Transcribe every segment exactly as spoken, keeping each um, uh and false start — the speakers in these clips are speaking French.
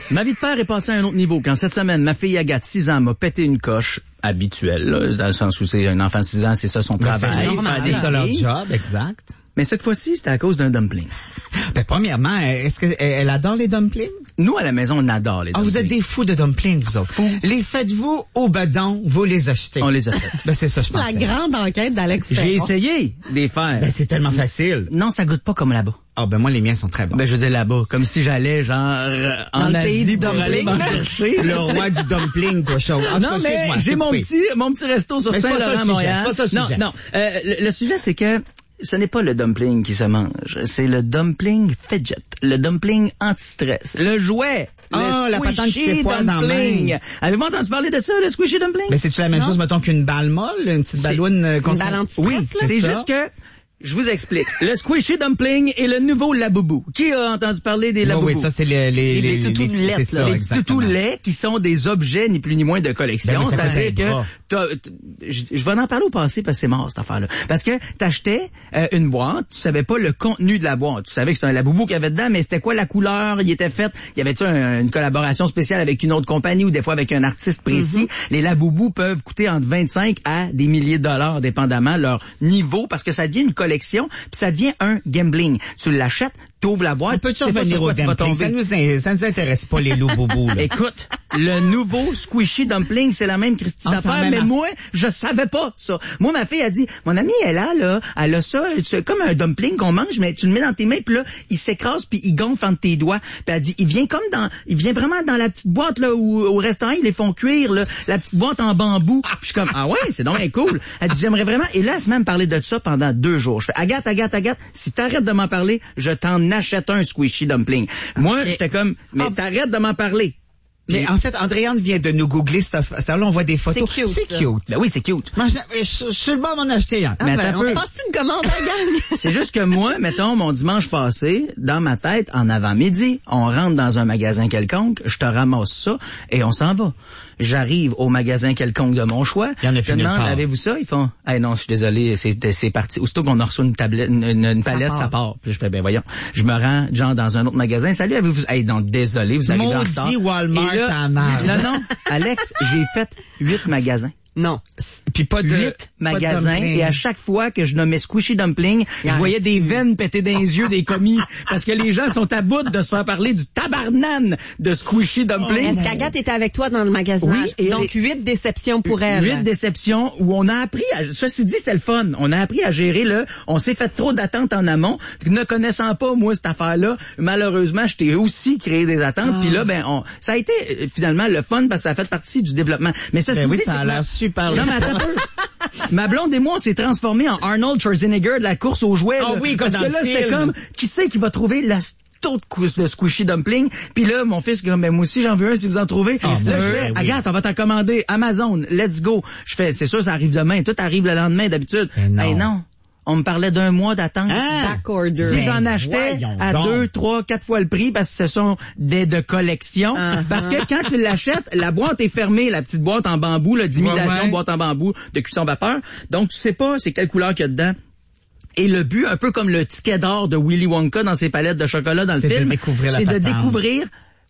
Ma vie de père est passée à un autre niveau. Quand cette semaine, ma fille Agathe, six ans, m'a pété une coche habituelle, là, dans le sens où c'est un enfant de six ans, c'est ça son travail. C'est normal, c'est ça leur job, exact. Mais cette fois-ci, c'était à cause d'un dumpling. Ben, premièrement, est-ce qu'elle elle adore les dumplings? Nous, à la maison, on adore les ah, dumplings. Vous êtes des fous de dumplings, vous autres. Fous. Les faites-vous au bedon, vous les achetez? On les achète. Ben, c'est ça, je pense. La grande enquête d'Alex Ferron. J'ai essayé de les faire. Ben, c'est tellement facile. Non, ça goûte pas comme là-bas. Ah, ben, moi, les miens sont très bons. Ben, je disais là-bas. Comme si j'allais, genre, euh, en le Asie pays du pour aller m'en dumpling. chercher. Le roi du dumpling, quoi, chose. En tout Non, cas, mais excuse-moi, j'ai c'est mon coupé. petit, mon petit resto sur Mais c'est pas ça le Saint-Laurent-Montréal. sujet, c'est pas ça le Non, sujet. non. Euh, le, le sujet, c'est que ce n'est pas le dumpling qui se mange, c'est le dumpling fidget, le dumpling anti-stress, le jouet, Ah, le la patente qui squishy se pointe dans la dumpling. main. Avez-vous entendu parler de ça, le squishy dumpling? Mais c'est-tu la même Non? chose, mettons, qu'une balle molle, une petite balloune euh, Une constante? balle anti-stress, Oui, là? c'est ça. juste que, je vous explique. Le squishy dumpling et le nouveau laboubou. Qui a entendu parler des Oui, laboubous? oui, ça, c'est les, les, Les toutous de lait, c'est là. ça, Les exactement. toutous laits qui sont des objets ni plus ni moins de collection. Ben oui, ça fait C'est-à-dire des bras. que t'as- t- je je vais en parler au passé parce que c'est mort cette affaire-là. Parce que t'achetais euh, une boîte, tu savais pas le contenu de la boîte. Tu savais que c'était un laboubou qu'il y avait dedans, mais c'était quoi la couleur, il était fait. Il y avait-tu un- une collaboration spéciale avec une autre compagnie ou des fois avec un artiste précis. Mm-hmm. Les laboubous peuvent coûter entre vingt-cinq à des milliers de dollars, dépendamment leur niveau, parce que ça devient une collection, puis ça devient un gambling. Tu l'achètes, t'ouvres la boîte, Peux-tu tu sais pas revenir sur au quoi tu vas dumpling? tomber. Ça nous, in- ça nous intéresse pas, les loups boubous, là. Écoute, le nouveau squishy dumpling, c'est la même Christie Ah, c'est la d'affaires, même mais affaire. moi, je savais pas ça. Moi, ma fille a dit, mon amie, elle a, là, elle a ça, c'est comme un dumpling qu'on mange, mais tu le mets dans tes mains, puis là, il s'écrase, puis il gonfle entre tes doigts. Puis elle dit, il vient comme dans, il vient vraiment dans la petite boîte, là, où au restaurant, ils les font cuire, là, la petite boîte en bambou. Puis je suis comme, ah ouais, c'est donc bien cool. Elle dit, j'aimerais vraiment, et là, elle s'est même parlé de ça pendant deux jours. Je fais, Agathe, Agathe, Agathe, si t'arrêtes de m'en parler, je t'en achète un squishy dumpling. Moi, j'étais comme, mais Ah. t'arrêtes de m'en parler. Mais en fait, Andréane vient de nous googler ça. Ça, là, on voit des photos. C'est cute, C'est ça. cute. Ben oui, c'est cute. Moi, je, je, je suis le bon d'en acheter un. Ah, Mais ben, attends un on peu. se passe une commande à gang. C'est juste que moi, mettons, mon dimanche passé, dans ma tête, en avant-midi, on rentre dans un magasin quelconque, je te ramasse ça et on s'en va. J'arrive au magasin quelconque de mon choix. Il y en a je plus nulle demande, part. avez-vous ça? Ils font, hey, non, je suis désolé, c'est, c'est parti. Aussitôt qu'on a reçu une tablette, une, une, une palette, part. ça part. Puis je fais, ben voyons. Je me rends, genre, dans un autre magasin. Salut, avez-vous, hey, non, désolé, vous arrivez en Maudit retard. Walmart Et là- à marde. Non, non, Alex, j'ai fait huit magasins. Non. Puis pas de... Huit pas de magasins dumpling. et à chaque fois que je nommais squishy dumpling, je voyais des veines péter dans les yeux des commis parce que les gens sont à bout de se faire parler du tabarnane de squishy dumpling. Est-ce qu'Agathe était avec toi dans le magasinage? Oui, et Donc, les- huit déceptions pour elle. Huit déceptions où on a appris à, ceci dit, c'était le fun. On a appris à gérer le, on s'est fait trop d'attentes en amont. Ne connaissant pas, moi, cette affaire-là, malheureusement, je t'ai aussi créé des attentes. Ah. Puis là, ben, on, ça a été, euh, finalement, le fun parce que ça a fait partie du développement. Mais ceci Ben oui, dit, ça c'est a que l'air ma- super. Non, mais attends un peu. Ma blonde et moi, on s'est transformés en Arnold Schwarzenegger de la course aux jouets. Ah là. oui, parce comme que dans là, le c'était film. comme, qui c'est qui va trouver la taupe de squishy dumpling? Puis là, mon fils, comme, ben, moi aussi, j'en veux un si vous en trouvez. Ah, Là, ben je oui, fais, oui. Agathe, on va t'en commander. Amazon, let's go. Je fais, c'est sûr, ça arrive demain. Tout arrive le lendemain, d'habitude. Mais non. Hey, non. On me parlait d'un mois d'attente. Hein? Back order. Si Ben, j'en achetais voyons à donc. deux, trois, quatre fois le prix parce que ce sont des de collection. Uh-huh. Parce que quand tu l'achètes, la boîte est fermée, la petite boîte en bambou, là, d'imitation, Ouais, ouais. boîte en bambou, de cuisson vapeur. Donc tu sais pas c'est quelle couleur qu'il y a dedans. Et le but, un peu comme le ticket d'or de Willy Wonka dans ses palettes de chocolat dans le C'est de film, découvrir la c'est de patente. découvrir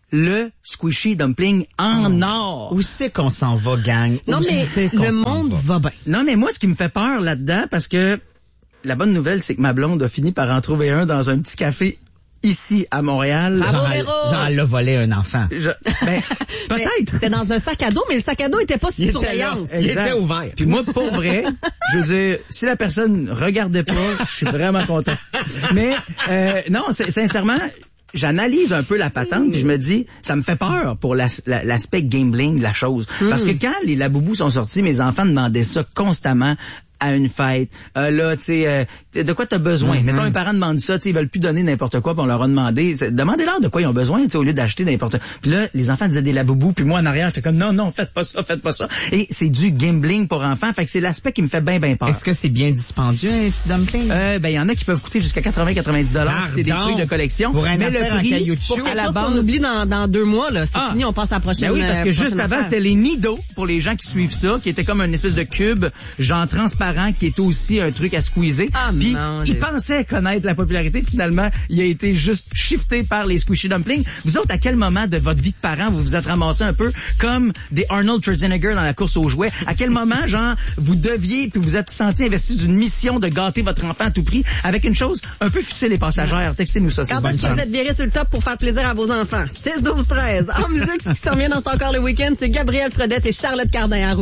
le squishy dumpling en or. Où c'est qu'on s'en va, gang? Non, Où mais c'est qu'on le s'en monde va? va bien. Non, mais moi, ce qui me fait peur là-dedans, parce que la bonne nouvelle, c'est que ma blonde a fini par en trouver un dans un petit café ici à Montréal. Bravo, Genre, Véro! genre, elle l'a volé un enfant. Je, ben, peut-être. C'était dans un sac à dos, mais le sac à dos était pas sous Il était surveillance. là. Il Exact. était ouvert. Puis moi, pour vrai, je veux dire, si la personne regardait pas, je suis vraiment content. Mais euh, non, c'est- sincèrement, j'analyse un peu la patente puis je me dis, ça me fait peur pour l'as- la- l'aspect gambling de la chose. Parce que quand les laboubous sont sortis, mes enfants demandaient ça constamment à une fête. Euh, là, tu sais, euh, de quoi tu as besoin? Mm-hmm. Mettons, un parent demande ça, tu sais, ils veulent plus donner n'importe quoi, puis on leur a demandé, c'est- demandez-leur de quoi ils ont besoin, tu sais, au lieu d'acheter n'importe quoi. Puis là, les enfants disaient des laboubous, puis moi, en arrière, j'étais comme, non, non, faites pas ça, faites pas ça. Et c'est du gambling pour enfants, fait que c'est l'aspect qui me fait bien, bien peur. Est-ce que c'est bien dispendieux, un petit dumpling? Euh, ben, il y en a qui peuvent coûter jusqu'à quatre-vingts à quatre-vingt-dix dollars. C'est des Pardon? trucs de collection. Pour un mais affaire le en prix, caoutchouc? Pour à quelque la chose qu'on base, oublie dans, dans deux mois, là. C'est Ah. fini, on passe à la prochaine. Ben oui, parce que euh, juste prochaine avant, affaire. c'était les Nido, pour les gens qui suivent ça, qui était comme une espèce de cube, genre transparent, parents qui est aussi un truc à squeezer. Ah, Puis mon il Dieu. pensait connaître la popularité, finalement, il a été juste shifté par les squishy dumplings. Vous autres, à quel moment de votre vie de parent vous vous êtes ramassé un peu comme des Arnold Schwarzenegger dans la course aux jouets? À quel moment, genre, vous deviez puis vous êtes senti investi d'une mission de gâter votre enfant à tout prix avec une chose un peu futile et passagère? Textez-nous ça, c'est Quand bonne est-ce que chance. vous êtes viré sur le top pour faire plaisir à vos enfants? six douze treize. En musique, ce qui s'en vient dans C'est encore le week-end, c'est Gabriel Fredette et Charlotte Cardin à Rouge.